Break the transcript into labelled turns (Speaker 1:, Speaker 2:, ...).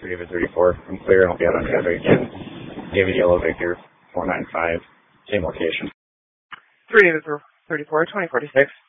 Speaker 1: David 34. I'm clear. I'll be out on traffic again. David Yellow Victor 495. Same location.
Speaker 2: 3 David 34, 2046.